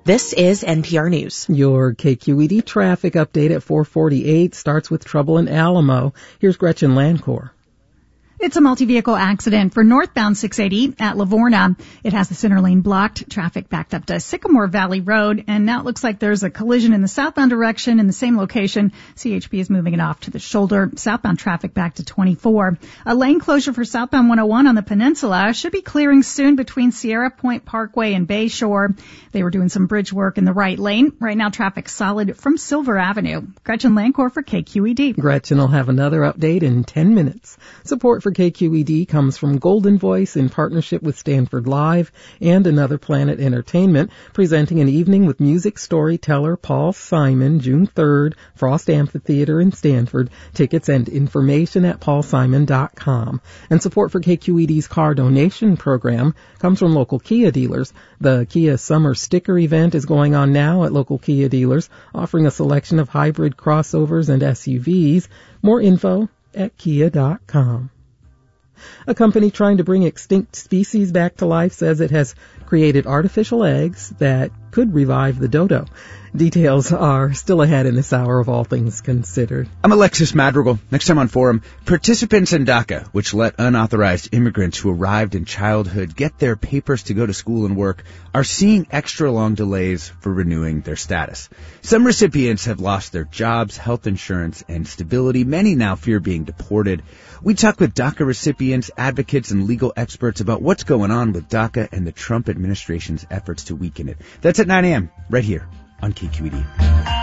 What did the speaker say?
This is NPR News. Your KQED traffic update at 4:48 starts with trouble in Alamo. Here's Gretchen Lancourt. It's a multi-vehicle accident for northbound 680 at Livorno. It has the center lane blocked, traffic backed up to Sycamore Valley Road, and now it looks like there's a collision in the southbound direction in the same location. CHP is moving it off to the shoulder. Southbound traffic back to 24. A lane closure for southbound 101 on the peninsula should be clearing soon between Sierra Point Parkway and Bayshore. They were doing some bridge work in the right lane. Right now, traffic solid from Silver Avenue. Gretchen Lancourt for KQED. Gretchen will have another update in 10 minutes. Support for KQED comes from Golden Voice in partnership with Stanford Live and Another Planet Entertainment, presenting an evening with music storyteller Paul Simon, June 3rd, Frost Amphitheater in Stanford. Tickets and information at paulsimon.com. And support for KQED's car donation program comes from local Kia dealers. The Kia Summer Sticker event is going on now at local Kia dealers, offering a selection of hybrid crossovers and SUVs. More info at kia.com. A company trying to bring extinct species back to life says it has created artificial eggs that could revive the dodo. Details are still ahead in this hour of All Things Considered. I'm Alexis Madrigal. Next time on Forum, participants in DACA, which let unauthorized immigrants who arrived in childhood get their papers to go to school and work, are seeing extra long delays for renewing their status. Some recipients have lost their jobs, health insurance, and stability. Many now fear being deported. We talk with DACA recipients, advocates, and legal experts about what's going on with DACA and the Trump administration's efforts to weaken it. That's at 9 a.m. right here on KQED.